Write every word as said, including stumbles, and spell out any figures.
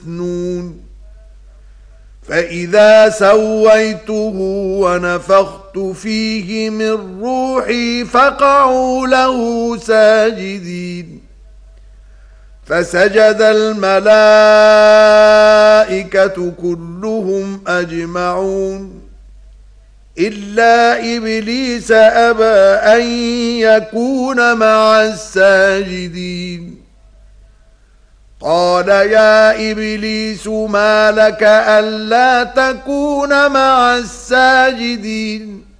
مكنون فإذا سويته ونفخت فيه من روحي فقعوا له ساجدين فسجد الملائكة كلهم أجمعون إلا إبليس أبى أن يكون مع الساجدين قال يا إبليس ما لك ألا تكون مع الساجدين